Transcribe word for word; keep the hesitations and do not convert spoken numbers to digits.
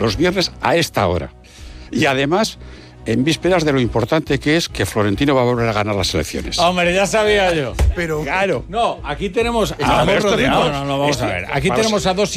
los viernes a esta hora. Y además, en vísperas de lo importante que es que Florentino va a volver a ganar las elecciones. Hombre, ya sabía yo. Pero claro. No, aquí tenemos... Estamos a dos rodeados. No, no, no, vamos Esto- a ver. Aquí para- tenemos a dos